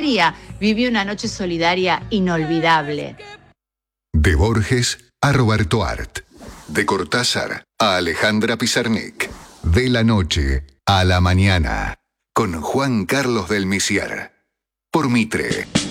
María vivió una noche solidaria inolvidable. De Borges a Roberto Art. De Cortázar a Alejandra Pizarnik. De la noche a la mañana. Con Juan Carlos del Misiar. Por Mitre.